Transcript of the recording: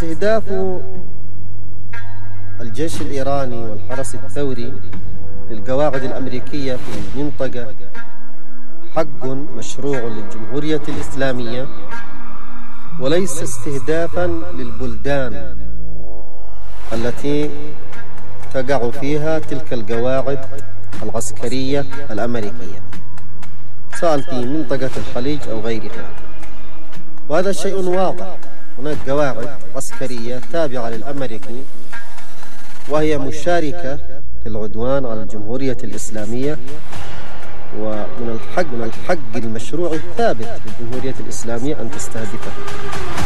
استهداف الجيش الإيراني والحرس الثوري للقواعد الأمريكية في المنطقة حق مشروع للجمهورية الإسلامية، وليس استهدافا للبلدان التي تقع فيها تلك القواعد العسكرية الأمريكية، سواء في منطقة الخليج أو غيرها. وهذا شيء واضح. هناك قواعد عسكرية تابعة للأمريكي وهي مشاركة في العدوان على الجمهورية الإسلامية، ومن الحق المشروع الثابت للجمهورية الإسلامية أن تستهدفه.